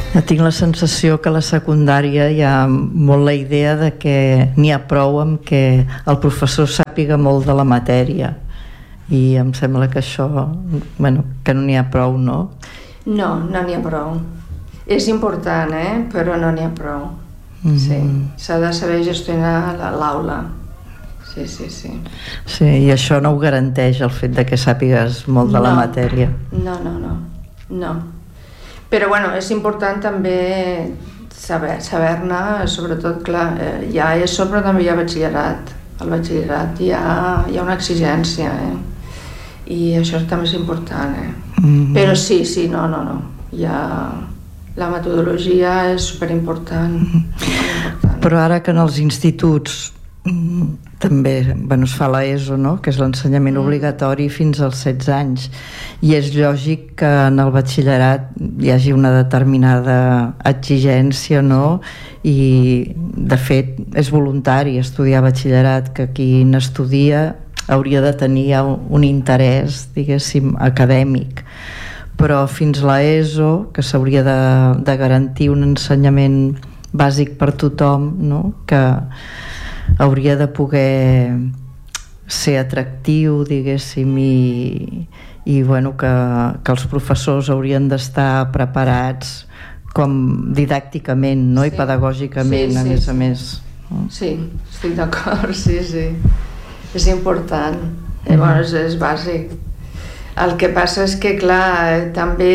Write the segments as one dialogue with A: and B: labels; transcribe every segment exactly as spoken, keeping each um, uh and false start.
A: Ja tinc la sensació que a la secundària hi ha molt la idea de que n'hi ha prou amb que el professor sàpiga molt de la matèria, i em sembla que això, bueno, que no n'hi ha prou, no?
B: No, no n'hi ha prou. És important, eh? Però no n'hi ha prou. Mm-hmm. Sí, s'ha de saber gestionar l'aula. Sí, sí, sí.
A: Sí, i això no ho garanteix, el fet de que sàpigues molt de no. la matèria.
B: No, no, no, no. Però bueno, és important també saber, saber-ne, sobretot, clar, eh, hi ha ESO però també hi ha batxillerat. Al batxillerat hi ha, hi ha una exigència, eh? I això també és important, eh? Mm-hmm. Però sí, sí, no, no, no. Hi ha... La metodologia és superimportant. Mm-hmm.
A: Però ara que en els instituts també, bueno, es fa l'ESO, no? Que és l'ensenyament mm. obligatori fins als setze anys, i és lògic que en el batxillerat hi hagi una determinada exigència, no? I de fet és voluntari estudiar batxillerat, que qui n'estudia hauria de tenir un interès, diguéssim, acadèmic, però fins l'ESO, que s'hauria de, de garantir un ensenyament bàsic per tothom, no? Que hauria de poder ser atractiu, diguéssim, i, i bueno, que, que els professors haurien d'estar preparats com didàcticament, no? Sí. I pedagògicament, sí, sí, a més a més.
B: Sí, estic d'acord, sí, sí. És important, eh, bueno, és, és bàsic. El que passa és que, clar, també,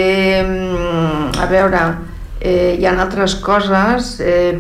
B: a veure, eh, hi ha altres coses, eh,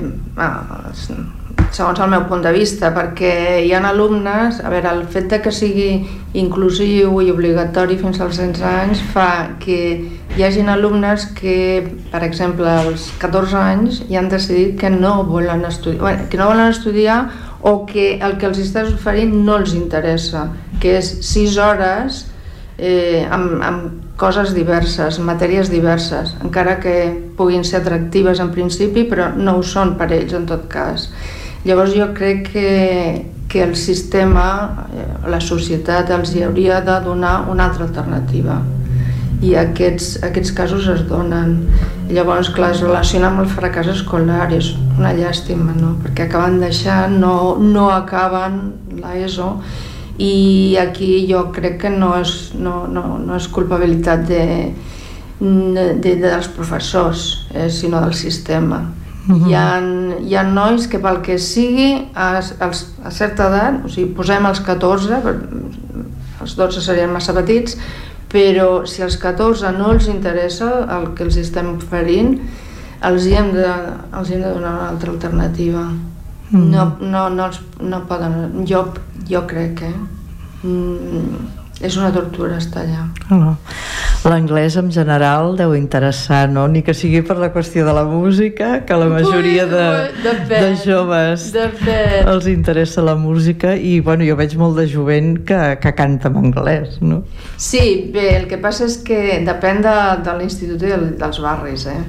B: segons el meu punt de vista, perquè hi ha alumnes, a veure, el fet de que sigui inclusiu i obligatori fins als setze anys fa que hi hagin alumnes que, per exemple, als catorze anys ja han decidit que no volen estudiar, bueno, que no volen estudiar o que el que els estàs oferint no els interessa, que és sis hores eh, amb, amb coses diverses, matèries diverses, encara que puguin ser atractives en principi, però no ho són per ells en tot cas. Llavors jo crec que, que el sistema, eh, la societat els hi hauria de donar una altra alternativa, i aquests, aquests casos es donen. Llavors, clar, es relaciona amb el fracàs escolar, és una llàstima, no? Perquè acaben deixant, no, no acaben l'ESO, i aquí jo crec que no és, no, no, no és culpabilitat de, de, de, dels professors, eh, sinó del sistema. Uh-huh. Hi ha, hi ha nois que pel que sigui a, a, a certa edat, o sigui, posem els catorze, els dotze serien massa petits, però si als catorze no els interessa el que els estem oferint, els hi hem de, els hi hem de donar una altra alternativa. Uh-huh. No, no, no, els, no poden, jo, jo crec que mm, és una tortura estar allà.
A: Uh-huh. L'anglès en general deu interessar, no? Ni que sigui per la qüestió de la música, que la majoria de, de, de joves
B: de
A: els interessa la música, i bueno, jo veig molt de jovent que, que canta en anglès, no?
B: Sí, bé, el que passa és que depèn de, de l'institut i dels barris, eh?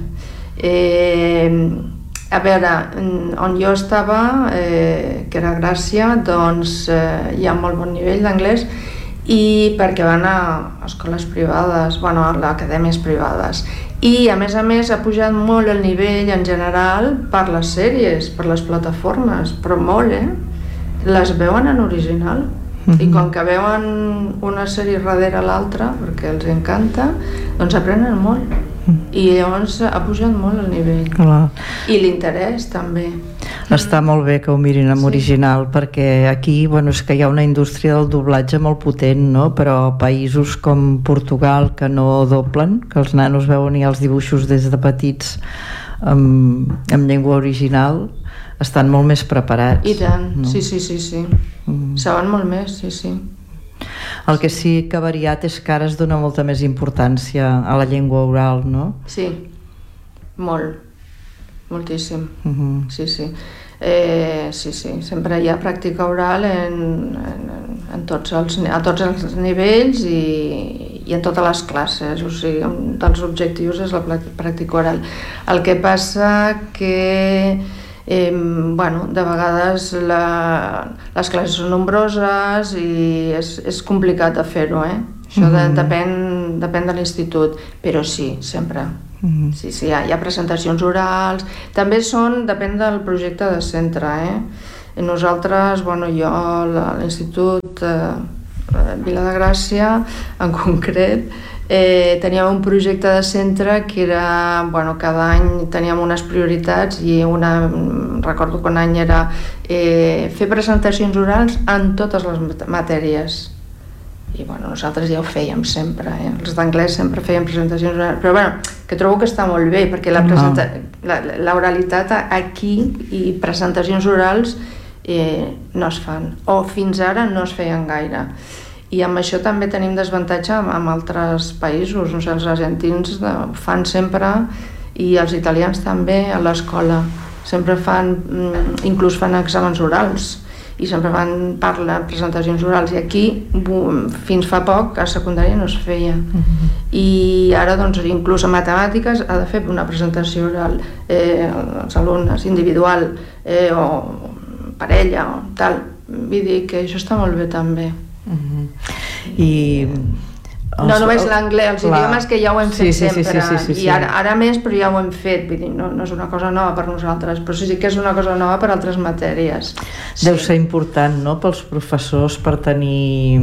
B: eh a veure, on jo estava, eh, que era Gràcia, doncs eh, hi ha molt bon nivell d'anglès, i perquè van a escoles privades, bueno, a acadèmies privades, i a més a més ha pujat molt el nivell en general per les sèries, per les plataformes, però molt, eh? Les veuen en original, mm-hmm. i com que veuen una sèrie darrere l'altra, perquè els encanta, doncs aprenen molt, mm. i llavors ha pujat molt el nivell.
A: Clar.
B: I l'interès també.
A: Està molt bé que ho mirin en sí. original, perquè aquí, bueno, és que hi ha una indústria del doblatge molt potent, no? Però països com Portugal, que no doblen, que els nanos veuen ja els dibuixos des de petits amb, amb llengua original, estan molt més preparats.
B: I tant,
A: no?
B: sí, sí, sí, sí. Mm. Saben molt més, sí, sí.
A: El que sí que ha variat és que ara es dona molta més importància a la llengua oral, no?
B: Sí, molt, moltíssim,
A: uh-huh.
B: sí, sí. Eh, sí, sí, sempre hi ha pràctica oral en, en, en tots els, a tots els nivells i, i en totes les classes, o sigui, un dels objectius és la pràctica oral. El que passa que Eh, bueno, de vegades la, les classes són nombroses i és, és complicat de fer-ho, eh? Això de, depèn, depèn de l'institut, però sí, sempre.
A: Mm-hmm.
B: Sí, sí, hi ha, hi ha presentacions orals, també són, depèn del projecte de centre, eh? I nosaltres, bueno, jo a l'institut eh, Vila de Gràcia, en concret, eh, teníem un projecte de centre que era, bueno, cada any teníem unes prioritats i una, recordo que un any era eh, fer presentacions orals en totes les matèries. I bueno, nosaltres ja ho fèiem sempre, eh? Els d'anglès sempre fèiem presentacions orals, però bueno, que trobo que està molt bé, perquè la presenta... la, l'oralitat aquí i presentacions orals eh, no es fan, o fins ara no es feien gaire. I amb això també tenim desavantatge amb, amb altres països, no sé, els argentins de, fan sempre, i els italians també a l'escola, sempre fan, inclús fan exàmens orals, i sempre van parlar presentacions orals, i aquí fins fa poc a secundària no es feia. Mm-hmm. I ara doncs inclús a matemàtiques ha de fer una presentació oral eh, als alumnes, individual eh, o parella o tal. Vull dir que això està molt bé també.
A: Mm-hmm. I
B: no només l'anglès, els clar. idiomes que ja ho hem fet
A: sí, sí,
B: sempre,
A: sí, sí, sí, sí,
B: i ara, ara més, però ja ho hem fet, vull dir, no, no és una cosa nova per nosaltres, però sí que és una cosa nova per altres matèries.
A: Deu
B: sí.
A: ser important, no?, pels professors per tenir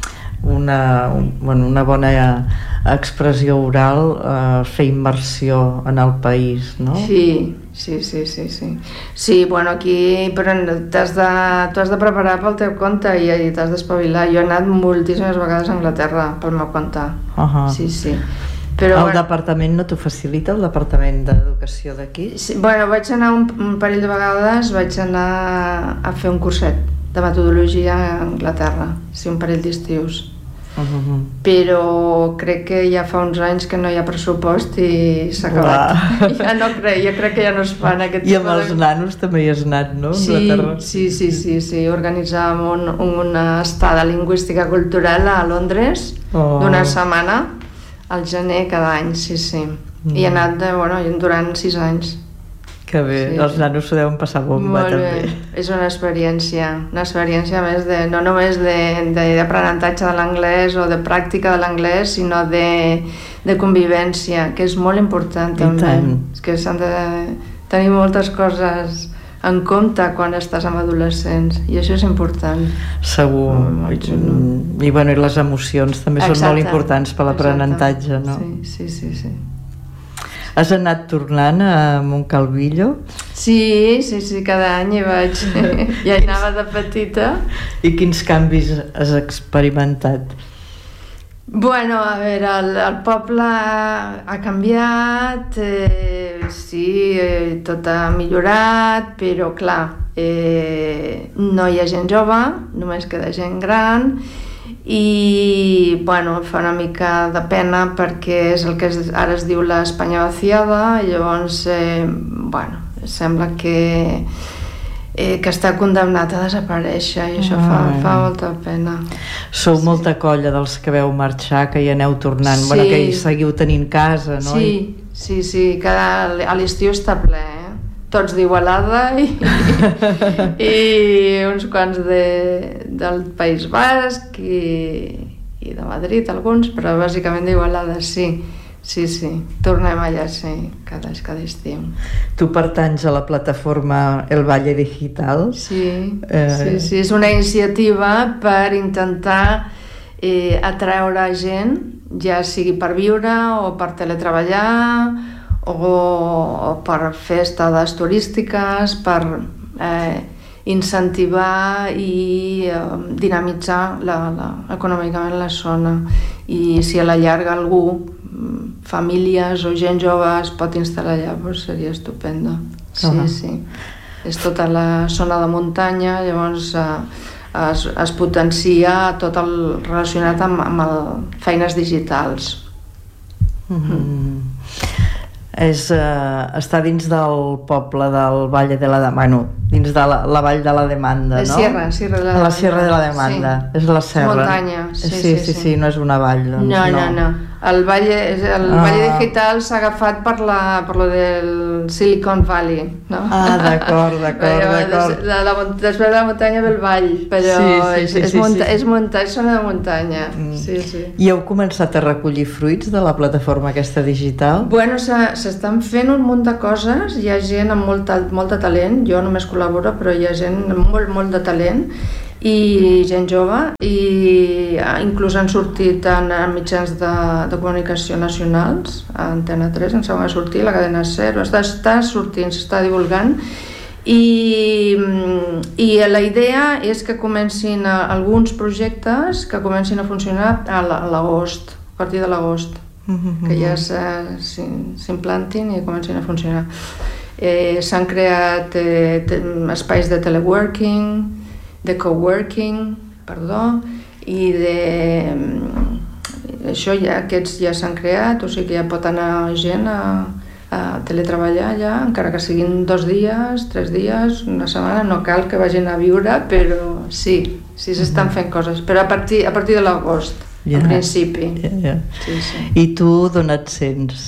A: una, bueno, una bona expressió oral, eh, fer immersió en el país, no?
B: Sí, sí, sí, sí, sí. Sí, bueno, aquí però t'has de, t'has de preparar pel teu compte i, i t'has d'espavilar. Jo he anat moltíssimes vegades a Anglaterra pel meu compte. Uh-huh. Sí, sí. Però,
A: el
B: bueno,
A: departament no t'ho facilita, el departament d'educació d'aquí?
B: Sí, bueno, vaig anar un, un parell de vegades, vaig anar a fer un curset de metodologia a Anglaterra, sí, un parell d'estius. Uh-huh. Però crec que ja fa uns anys que no hi ha pressupost i s'ha acabat. Ja no crec, jo crec que ja no es fan aquest
A: I amb els de... nanos també hi has anat, no?
B: Sí, sí, sí, sí, sí. Organitzàvem un, una estada lingüística cultural a Londres oh. d'una setmana al gener cada any, sí, sí. Mm. I he anat de, bueno, durant sis anys.
A: Que bé, sí. Els nanos s'ho deuen passar bomba.
B: Molt
A: també.
B: Bé. És una experiència, una experiència més de, no només d'aprenentatge de, de l'anglès o de pràctica de l'anglès, sinó de, de convivència, que és molt important també. Tant. És que s'han de tenir moltes coses en compte quan estàs amb adolescents, i això és important.
A: Segur. Oh, I, i, bueno, i les emocions també Exacte. Són molt importants per l'aprenentatge, no?
B: Sí, sí, sí, sí.
A: Has anat tornant a Montcalvillo?
B: Sí, sí, sí, cada any hi vaig. Ja hi anava de petita.
A: I quins canvis has experimentat?
B: Bueno, a veure, el, el poble ha canviat, eh, sí, eh, tot ha millorat, però clar, eh, no hi ha gent jove, només queda gent gran, i bueno, fa una mica de pena perquè és el que es, ara es diu l'Espanya vaciada, i llavors eh, bueno, sembla que eh, que està condemnat a desaparèixer, i això fa, fa molta pena.
A: Sou
B: sí.
A: molta colla dels que veu marxar, que hi aneu tornant, sí. Bueno, que hi seguiu tenint casa, no?
B: Sí, sí, sí, cada, a l'estiu està ple, eh? Tots d'Igualada i, i uns quants de, del País Basc i, i de Madrid alguns, però bàsicament d'Igualada, sí, sí, sí, tornem allà, sí, cada, cada estiu.
A: Tu pertanys a la plataforma El Valle Digital?
B: Sí, eh... sí, sí, és una iniciativa per intentar eh, atraure gent, ja sigui per viure o per teletreballar, o, o per fer estades turístiques, per eh, incentivar i eh, dinamitzar la, la, econòmicament la zona, i si a la llarga algú, famílies o gent jove es pot instal·lar allà, doncs seria estupendo. Sí, uh-huh. sí. És tota la zona de muntanya, llavors eh, es, es potencia tot el relacionat amb, amb el, feines digitals.
A: Mm-hmm. Mm. És, uh, està dins del poble del Valle de la Demanda, bueno, dins de la, la Vall de la Demanda, no?
B: Sierra, Sierra de la,
A: la Sierra de la Demanda, sí. És la serra.
B: Muntanya, sí,
A: sí,
B: sí,
A: sí,
B: sí,
A: sí, no és una vall, doncs,
B: no, no, no, no. El Valle, el ah. Valle Digital s'ha agafat per, la, per lo del Silicon Valley, no?
A: Ah, d'acord, d'acord, d'acord.
B: De, de la, després de la muntanya ve el vall, però sí, sí, sí, és, és, munta, sí. és, munta, és zona de muntanya. Mm. Sí, sí.
A: I heu començat a recollir fruits de la plataforma aquesta digital?
B: Bueno, s'estan fent un munt de coses, hi ha gent amb molt, molt de talent, jo només col·laboro, però hi ha gent amb molt, molt de talent, i gent jove, i inclús han sortit en, en mitjans de, de comunicació nacionals, a Antena tres, en segon a sortir, la cadena SER, està, està sortint, s'està divulgant, i, i la idea és que comencin a, alguns projectes que comencin a funcionar a l'agost, a partir de l'agost, mm-hmm. que ja s'implantin i comencin a funcionar. Eh, s'han creat eh, espais de teleworking, de coworking, perdó, i de... Això ja, aquests ja s'han creat, o sigui que ja pot anar gent a, a teletreballar ja, encara que siguin dos dies, tres dies, una setmana, no cal que vagin a viure, però sí, sí s'estan fent coses, però a partir, a partir de l'agost, yeah. en principi.
A: Yeah, yeah. Sí, sí. I tu d'on et sents?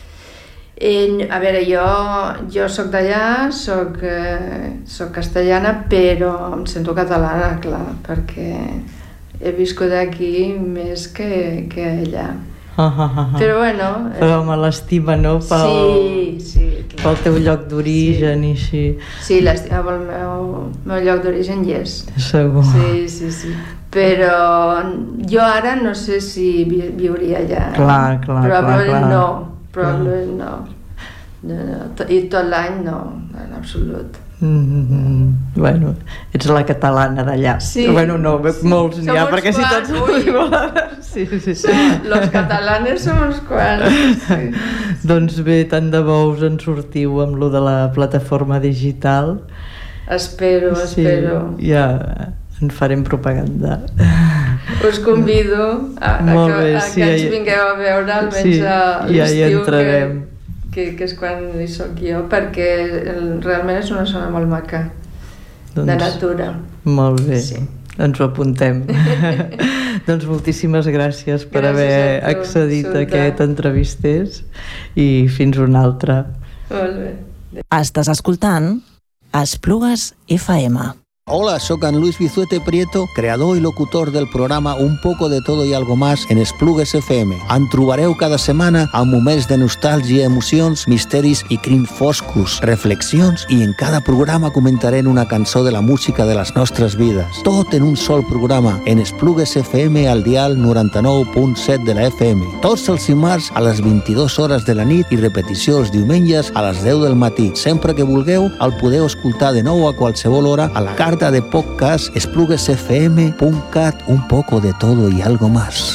B: Eh, a veure, jo, jo soc d'allà, soc, eh, soc castellana, però em sento catalana, clar, perquè he viscut aquí més que, que allà.
A: Ah, ah, ah. Però
B: bueno...
A: Però me l'estima, no? Pel,
B: sí, sí. Clar.
A: Pel teu lloc d'origen sí. i així.
B: Sí, l'estima pel meu, meu lloc d'origen hi és.
A: Segur.
B: Sí, sí, sí. Però jo ara no sé si vi viuria allà.
A: Clar, clar,
B: probablement
A: clar, clar.
B: no, probablement no. no, no. I tot l'any no, en absolut.
A: Mm-hmm. Bueno, ets la catalana d'allà.
B: Sí.
A: Bueno, no,
B: sí.
A: molts n'hi ha, perquè si tots... Sí, sí, sí.
B: Los catalanes som uns quants. Sí.
A: Doncs bé, tant de bo us en sortiu amb lo de la plataforma digital.
B: Espero, sí, espero.
A: Ja en farem propaganda.
B: Us convido a, a,
A: Molt bé,
B: que, a
A: sí,
B: que ens
A: ja,
B: vingueu a veure almenys
A: sí,
B: a l'estiu,
A: ja
B: que, que, que és quan hi soc jo, perquè el, realment és una zona molt maca, doncs, de natura.
A: Molt bé,
B: sí.
A: Ens ho apuntem. Doncs moltíssimes gràcies per gràcies haver tu, accedit Sulta. A aquest entrevistés i fins una altra.
B: Molt bé.
C: Estàs escoltant Esplugues F M.
D: Hola, soc en Luis Bizuete Prieto, creador i locutor del programa Un poco de todo y algo más en Esplugues F M. En trobareu cada setmana amb moments de nostàlgia, emocions, misteris i crims foscos, reflexions, i en cada programa comentarem una cançó de la música de les nostres vides. Tot en un sol programa, en Esplugues F M al dial noranta-nou punt set de la F M. Tots els dimarts a les vint-i-dues hores de la nit i repetició els diumenges a les deu del matí. Sempre que vulgueu, el podeu escoltar de nou a qualsevol hora a la carta de podcast esplugues f m punt cat, un poco de todo y algo más.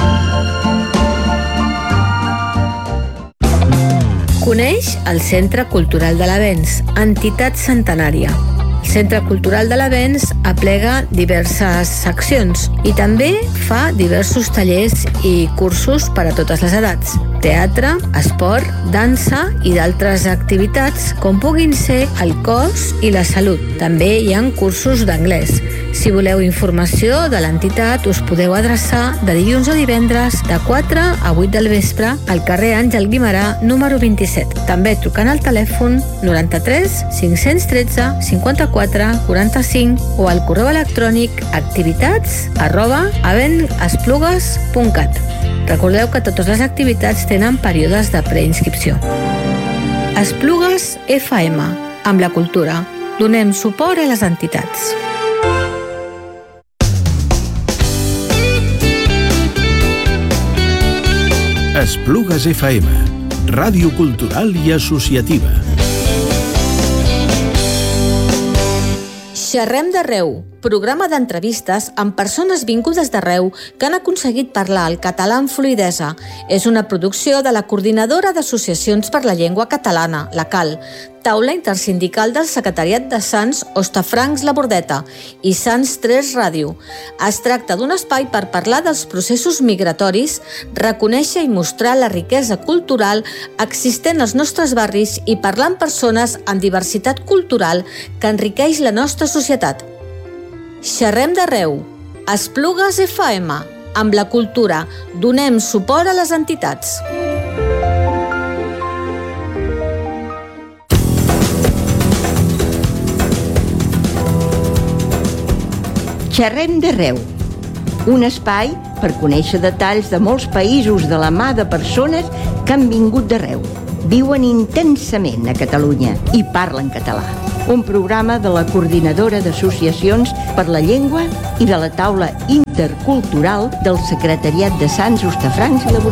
E: Coneix el Centre Cultural de l'Avenç, entitat centenària. El Centre Cultural de l'Avenç aplega diverses seccions i també fa diversos tallers i cursos per a totes les edats. Teatre, esport, dansa i d'altres activitats com puguin ser el cos i la salut. També hi ha cursos d'anglès. Si voleu informació de l'entitat, us podeu adreçar de dilluns a divendres de quatre a vuit del vespre al carrer Àngel Guimerà, número vint-i-set. També trucant al telèfon noranta-tres cinc-cents tretze cinquanta-quatre quaranta-cinc o al correu electrònic activitats arroba avenesplugues punt cat. Recordeu que totes les activitats tenen períodes de preinscripció. Esplugues F M. Amb la cultura, donem suport a les entitats.
F: Esplugues F M, ràdio cultural i associativa.
E: Xerrem d'arreu, programa d'entrevistes amb persones vingudes d'arreu que han aconseguit parlar el català amb fluïdesa. És una producció de la Coordinadora d'Associacions per la Llengua Catalana, la CAL, taula intersindical del Secretariat de Sants Hostafrancs La Bordeta i Sants tres Ràdio. Es tracta d'un espai per parlar dels processos migratoris, reconèixer i mostrar la riquesa cultural existent als nostres barris i parlar amb persones amb diversitat cultural que enriqueix la nostra societat. Xerrem d'arreu. Esplugues F M, amb la cultura. Donem suport a les entitats.
G: Xerrem d'arreu, un espai per conèixer detalls de molts països de la mà de persones que han vingut d'arreu, viuen intensament a Catalunya i parlen català. Un programa de la Coordinadora d'Associacions per la Llengua i de la Taula Intercultural del Secretariat de Sants, Hostafrancs i la